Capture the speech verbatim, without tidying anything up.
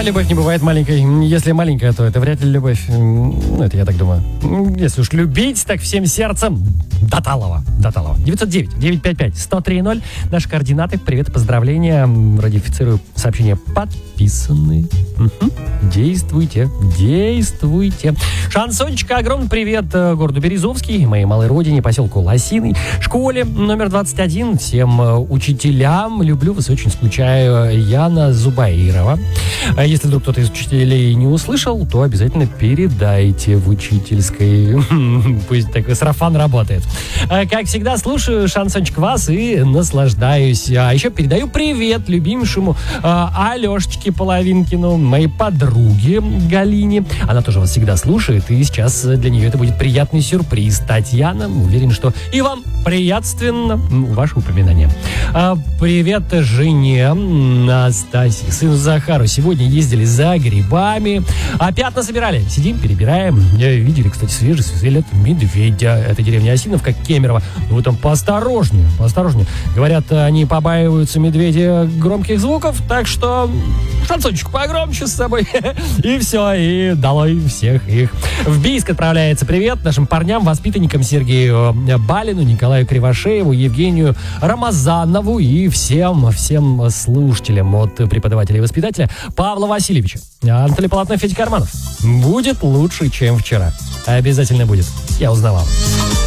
А любовь не бывает маленькой. Если маленькая, то это вряд ли любовь. Ну, это я так думаю. Если уж любить, так всем сердцем. Доталова. Доталова. девятьсот девять девятьсот пятьдесят пять сто три ноль. Наши координаты. Привет и поздравления. Радифицирую сообщение. Подписаны. Угу. Действуйте. Действуйте. Шансончика, огромный привет городу Березовский, моей малой родине, поселку Лосиный, школе номер двадцать один, всем учителям. Люблю вас, очень скучаю. Яна Зубаирова. Если вдруг кто-то из учителей не услышал, то обязательно передайте в учительской. Пусть такой сарафан работает. Как всегда, слушаю шансончик вас и наслаждаюсь. А еще передаю привет любимейшему Алешечке Половинкину, моей подруге Галине. Она тоже вас всегда слушает, и сейчас для нее это будет приятный сюрприз. Татьяна, уверен, что и вам приятственно ваше упоминание. Привет жене Настасье, сыну Захару. Сегодня ездили за грибами, а пятна собирали. Сидим, перебираем. Видели, кстати, свежий скелет медведя. Это деревня Осиновка, Кемерово. Ну, вы там поосторожнее, поосторожнее. Говорят, они побаиваются медведя громких звуков, так что шансончик погромче с собой. И все, и долой всех их. В Бийск отправляется привет нашим парням, воспитанникам Сергею Балину, Николаю Кривошееву, Евгению Рамазанову и всем, всем слушателям от преподавателя и воспитателя Павла Васильевича. Анатолий Полотнов, Федя Карманов. Будет лучше, чем вчера. Обязательно будет. Я узнавал.